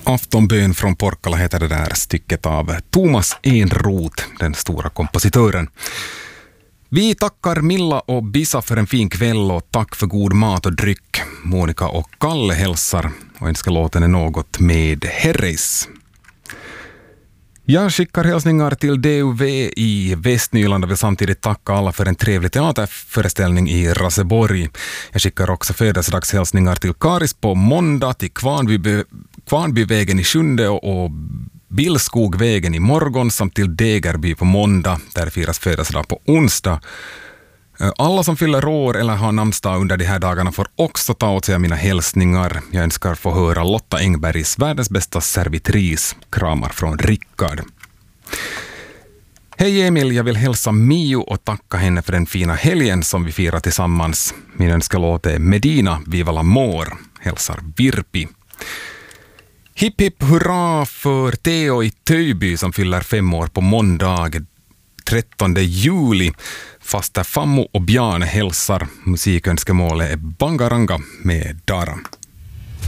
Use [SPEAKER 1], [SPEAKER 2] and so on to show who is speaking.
[SPEAKER 1] Aftonbön från Porkkala heter det där stycket av Thomas Enroth, den stora kompositören. Vi tackar Milla och Bisa för en fin kväll och tack för god mat och dryck. Monica och Kalle hälsar och önskar låten är något med Herreys. Jag skickar hälsningar till DUV i Västnyland och vill samtidigt tacka alla för en trevlig teaterföreställning i Raseborg. Jag skickar också födelsedagshälsningar till Karis på måndag, till Kvarnbyvägen i Sjunde och Billskogvägen i morgon samt till Degerby på måndag, där firas födelsedag på onsdag. Alla som fyller år eller har namnsdag under de här dagarna får också ta åt sig mina hälsningar. Jag önskar få höra Lotta Engbergs Världens bästa servitris. Kramar från Rickard. Hej Emil, jag vill hälsa Mio och tacka henne för den fina helgen som vi firar tillsammans. Min önskelåt är Medina, Viva l'amor. Hälsar Virpi. Hipp hipp hurra för Theo i Töjby som fyller 5 år på måndag 13 juli. Fast där Fammo och Bjarne hälsar. Musikönskemålet är Bangaranga med Dara.